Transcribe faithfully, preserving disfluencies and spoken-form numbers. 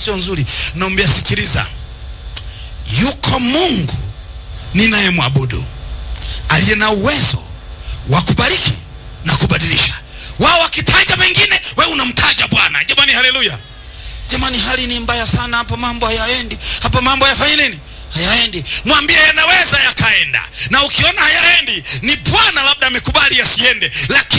sio nzuri. Naomba sikiliza. Yuko Mungu ninayemwabudu aliye na uwezo wa kubariki na kubadilisha. Wao wakitaja mengine, wewe unamtaja Bwana. Jamani, haleluya. Jamani, hali ni mbaya sana hapa, mambo hayaendi. Hapa mambo hayafanya nini? Hayaendi. Mwambie yanaweza yakaenda. Na ukiona hayaendi, ni Bwana labda amekubali yasiende. Lakini